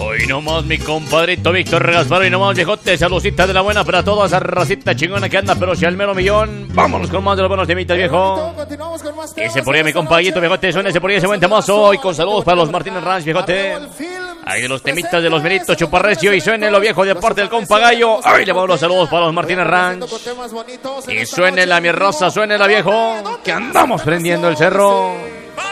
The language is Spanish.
Hoy nomás mi compadrito Víctor Gaspar, y nomás viejote, saludcita de la buena para toda esa racita chingona que anda, pero si al mero millón. Vámonos con más de los buenos temitas, viejo. Ese por ahí mi compañito, viejote, suena ese por ahí ese buen temazo. Y con saludos para los Martínez Ranch, viejote. Ahí de los temitas de los Meritos Chuparrecio, y suene lo viejo de parte del compa Gallo. Ahí le vamos los saludos para los Martínez Ranch. Y suene la mi raza, suene la viejo, que andamos prendiendo el cerro.